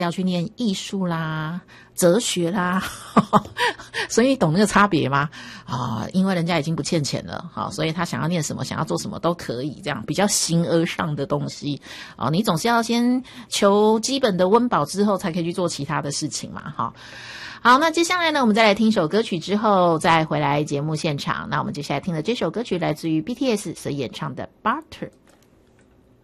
要去念艺术啦、哲学啦，所以你懂那个差别吗？因为人家已经不欠钱了，所以他想要念什么、想要做什么都可以，这样比较形而上的东西你总是要先求基本的温饱之后，才可以去做其他的事情嘛，好，那接下来呢，我们再来听首歌曲之后，再回来节目现场。那我们接下来听的这首歌曲来自于 BTS 所演唱的《Butter》。